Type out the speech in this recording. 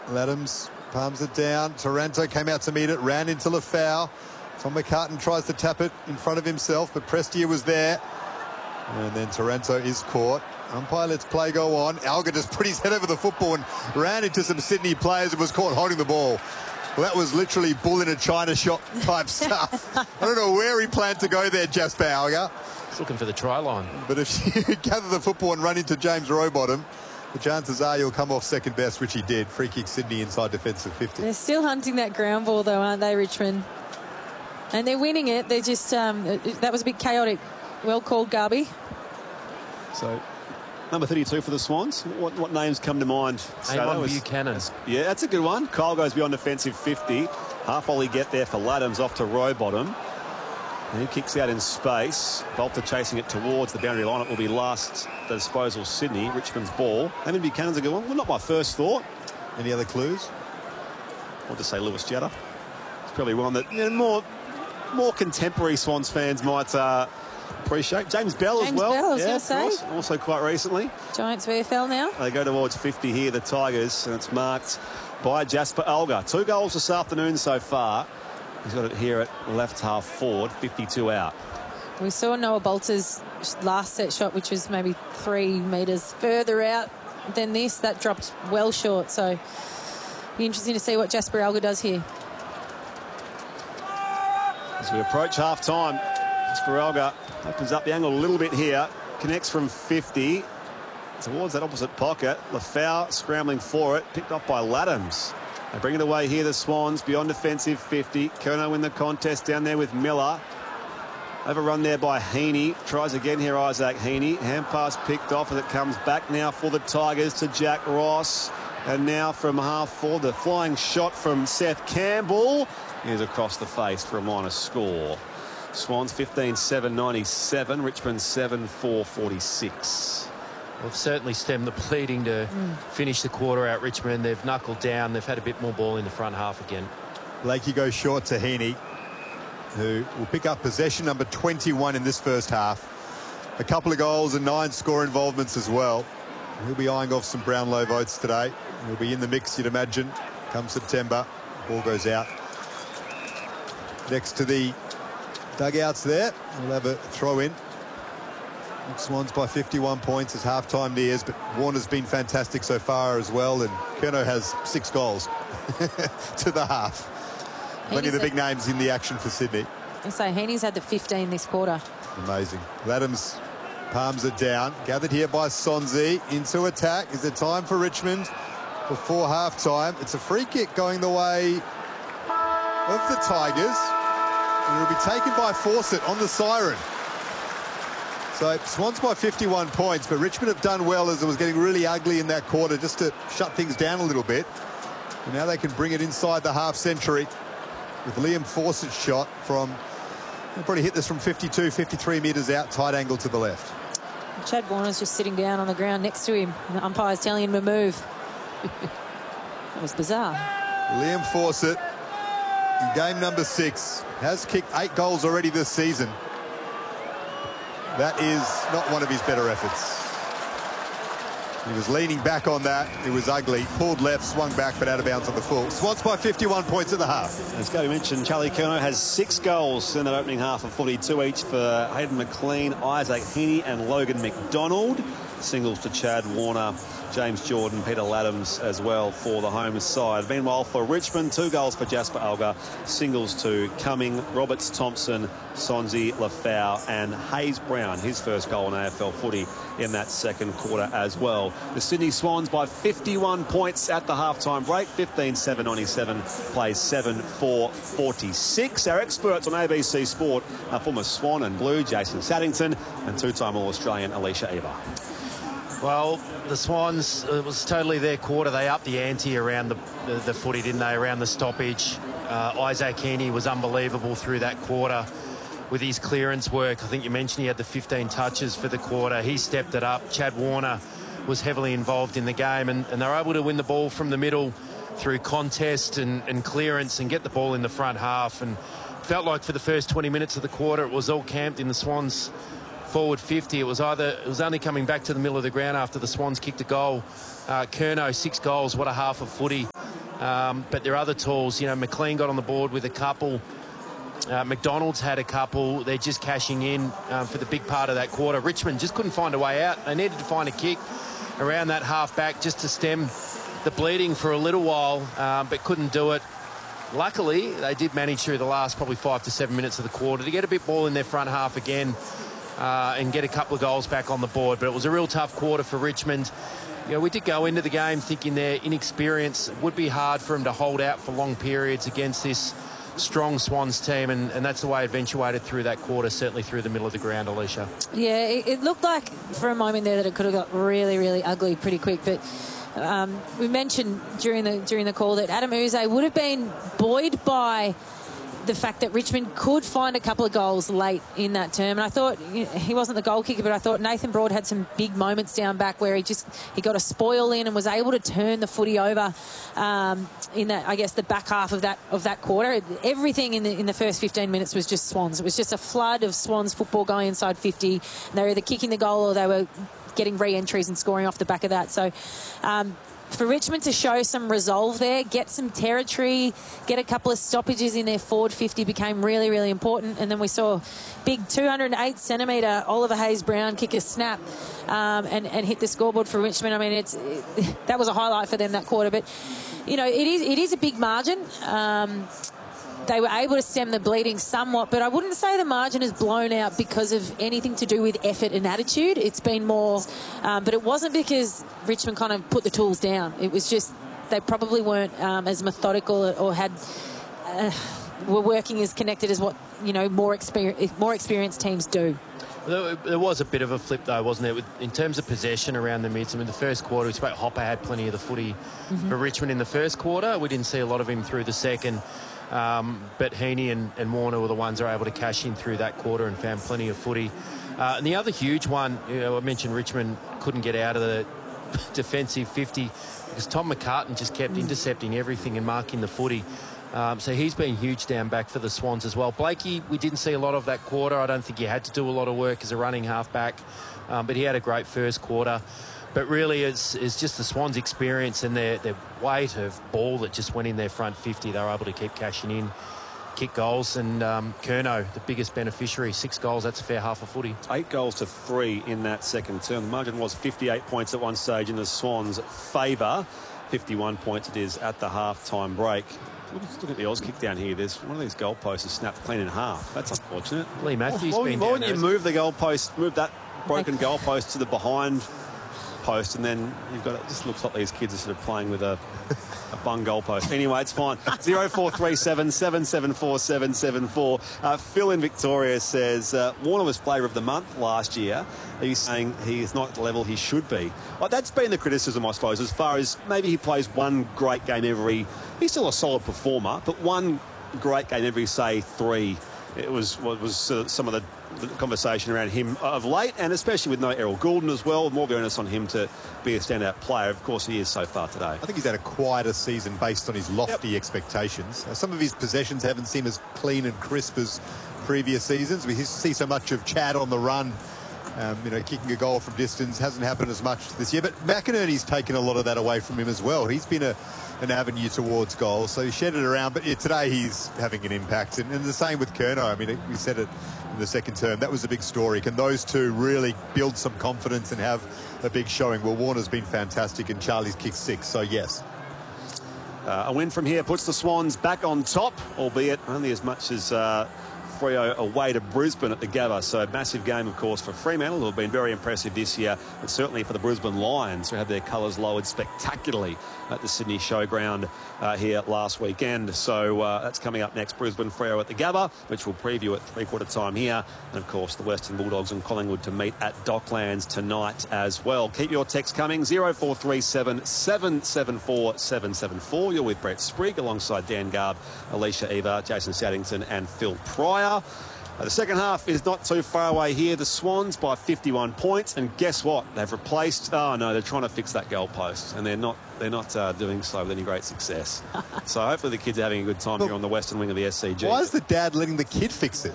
Ladhams palms it down. Taranto came out to meet it, ran into Lafau. Tom McCartan tries to tap it in front of himself, but Prestia was there. And then Taranto is caught. Umpire lets play go on. Alga just put his head over the football and ran into some Sydney players and was caught holding the ball. Well, that was literally bull in a china shop type stuff. I don't know where he planned to go there, Jasper Alga. He's looking for the try line. But if you gather the football and run into James Rowbottom, the chances are you'll come off second best, which he did. Free kick Sydney inside defensive 50. They're still hunting that ground ball, though, aren't they, Richmond? And they're winning it. They're just, that was a bit chaotic. Well called, Garby. So, number 32 for the Swans. What names come to mind? Amon Buchanan. Yeah, that's a good one. Kyle goes beyond defensive 50. Half volley get there for Ladhams off to Rowbottom. And he kicks out in space. Bolter chasing it towards the boundary line. It will be last disposal Sydney. Richmond's ball. Amon Buchanan's a good one. Well, not my first thought. Any other clues? I want to say Lewis Jetta. It's probably one that more contemporary Swans fans might appreciate. James Bell as well. Bell, I was going to say. Also quite recently. Giants VFL now. They go towards 50 here, the Tigers, and it's marked by Jasper Alga. 2 goals this afternoon so far. He's got it here at left half forward, 52 out. We saw Noah Bolter's last set shot, which was maybe 3 metres further out than this. That dropped well short, so be interesting to see what Jasper Alga does here. As we approach half-time, Jasper Alga opens up the angle a little bit here, connects from 50 towards that opposite pocket. Lafau scrambling for it, picked off by Ladhams. They bring it away here, the Swans, beyond defensive 50. Curnow in the contest down there with Miller. Overrun there by Heaney. Tries again here, Isaac Heaney. Hand pass picked off, and it comes back now for the Tigers to Jack Ross. And now from half forward, the flying shot from Seth Campbell is across the face for a minor score. Swans 15-7-97, Richmond 7-4-46. Well, they've certainly stemmed the bleeding to finish the quarter out, Richmond. They've knuckled down. They've had a bit more ball in the front half again. Lakey goes short to Heaney, who will pick up possession number 21 in this first half. A couple of goals and 9 score involvements as well. He'll be eyeing off some Brownlow votes today. He'll be in the mix, you'd imagine, come September. Ball goes out. Next to the dugouts there, we'll have a throw in. Swans by 51 points as half-time nears, but Warner's been fantastic so far as well, and Curnow has 6 goals to the half. Plenty of the big names in the action for Sydney. I say Heaney's had the 15 this quarter. Amazing. Ladhams palms it down. Gathered here by Sonzi. Into attack. Is it time for Richmond before half-time? It's a free kick going the way of the Tigers. And it will be taken by Fawcett on the siren. So Swans by 51 points, but Richmond have done well as it was getting really ugly in that quarter just to shut things down a little bit. And now they can bring it inside the half-century with Liam Fawcett's shot from, he'll probably hit this from 52, 53 metres out, tight angle to the left. Chad Warner's just sitting down on the ground next to him. The umpire's telling him to move. That was bizarre. Liam Fawcett, in game number 6, has kicked 8 goals already this season. That is not one of his better efforts. He was leaning back on that. It was ugly. Pulled left, swung back, but out of bounds on the full. Swans by 51 points at the half. As Gary mentioned, Charlie Curnow has 6 goals in that opening half of 42 each for Hayden McLean, Isaac Heaney and Logan McDonald. Singles to Chad Warner, James Jordan, Peter Ladhams as well for the home side. Meanwhile, for Richmond, 2 goals for Jasper Alga, singles to Cumming, Roberts, Thompson, Sonzi, Lafau and Hayes Brown, his first goal in AFL footy in that second quarter as well. The Sydney Swans by 51 points at the half-time break, 15-7-97, plays 7-4-46. Our experts on ABC Sport are former Swan and Blue, Jason Saddington, and 2-time All-Australian Alicia Eva. Well, the Swans, it was totally their quarter. They upped the ante around the footy, didn't they, around the stoppage. Isaac Heaney was unbelievable through that quarter with his clearance work. I think you mentioned he had the 15 touches for the quarter. He stepped it up. Chad Warner was heavily involved in the game, and they were able to win the ball from the middle through contest and clearance and get the ball in the front half. And felt like for the first 20 minutes of the quarter, it was all camped in the Swans' forward 50. It was only coming back to the middle of the ground after the Swans kicked a goal. Curnow, 6 goals. What a half of footy but there are other tools. You know, McLean got on the board with a couple. McDonald's had a couple. They're just cashing in for the big part of that quarter. Richmond just couldn't find a way out. They needed to find a kick around that half back just to stem the bleeding for a little while, but couldn't do it. Luckily, they did manage through the last probably 5 to 7 minutes of the quarter to get a bit ball in their front half again and get a couple of goals back on the board. But it was a real tough quarter for Richmond. You know, we did go into the game thinking their inexperience would be hard for them to hold out for long periods against this strong Swans team, and that's the way it eventuated through that quarter, certainly through the middle of the ground, Alicia. Yeah, it looked like for a moment there that it could have got really, really ugly pretty quick, but we mentioned during the call that Adam Yze would have been buoyed by the fact that Richmond could find a couple of goals late in that term. And I thought, he wasn't the goal kicker, but I thought Nathan Broad had some big moments down back where he got a spoil in and was able to turn the footy over in that, I guess, the back half of that quarter. Everything in the first 15 minutes was just Swans. It was just a flood of Swans football going inside 50. And they were either kicking the goal or they were getting re-entries and scoring off the back of that. So for Richmond to show some resolve there, get some territory, get a couple of stoppages in their forward 50 became really, really important. And then we saw big 208-centimetre Oliver Hayes-Brown kick a snap and hit the scoreboard for Richmond. I mean, that was a highlight for them that quarter. But, you know, it is a big margin. They were able to stem the bleeding somewhat, but I wouldn't say the margin is blown out because of anything to do with effort and attitude. It's been more, but it wasn't because Richmond kind of put the tools down. It was just they probably weren't as methodical or were working as connected as what, you know, more experienced teams do. There was a bit of a flip, though, wasn't it? In terms of possession around the mids. I mean, the first quarter, we spoke Hopper had plenty of the footy for Richmond in the first quarter. We didn't see a lot of him through the second. But Heaney and Warner were the ones who were able to cash in through that quarter and found plenty of footy. And the other huge one, you know, I mentioned Richmond couldn't get out of the defensive 50 because Tom McCartan just kept intercepting everything and marking the footy. So he's been huge down back for the Swans as well. Blakey, we didn't see a lot of that quarter. I don't think he had to do a lot of work as a running half-back, but he had a great first quarter. But really, it's just the Swans' experience and their weight of ball that just went in their front 50. They were able to keep cashing in, kick goals. And Curnow, the biggest beneficiary, 6 goals. That's a fair half of footy. 8 goals to 3 in that second term. The margin was 58 points at one stage in the Swans' favour. 51 points it is at the half-time break. Look at the Oz kick down here. There's one of these goalposts is snapped clean in half. That's unfortunate. Lee Matthews Why wouldn't you move the goalpost, move that broken goalpost to the behind post, and then you've got it just looks like these kids are sort of playing with a bung goalpost. Anyway, it's fine. 0437 774 774. Phil in Victoria says Warner was player of the month last year. Are you saying he is not at the level he should be? Well, that's been the criticism, I suppose, as far as maybe he plays one great game he's still a solid performer, but one great game every, say, 3. It was some of the conversation around him of late, and especially with no Errol Goulden as well. More onus on him to be a standout player. Of course, he is so far today. I think he's had a quieter season based on his lofty expectations. Some of his possessions haven't seemed as clean and crisp as previous seasons. We see so much of Chad on the run, kicking a goal from distance. Hasn't happened as much this year, but McInerney's taken a lot of that away from him as well. He's been an avenue towards goals, so he shed it around, but today he's having an impact, and the same with Curnow. I mean, we said it in the second term, that was a big story. Can those two really build some confidence and have a big showing? Well, Warner's been fantastic and Charlie's kicked 6, so yes. A win from here puts the Swans back on top, albeit only as much as Freo away to Brisbane at the Gabba. So massive game, of course, for Fremantle, who have been very impressive this year, but certainly for the Brisbane Lions, who had their colours lowered spectacularly at the Sydney Showground here last weekend. So that's coming up next, Brisbane Freo at the Gabba, which we'll preview at 3/4 time here. And, of course, the Western Bulldogs and Collingwood to meet at Docklands tonight as well. Keep your text coming, 0437 774 774. You're with Brett Sprigg alongside Dan Garb, Alicia Eva, Jason Saddington and Phil Pryor. The second half is not too far away here. The Swans by 51 points, and guess what? They've replaced. Oh no, they're trying to fix that goalpost, and they're not doing so with any great success. So hopefully the kids are having a good time here on the western wing of the SCG. Why is the dad letting the kid fix it?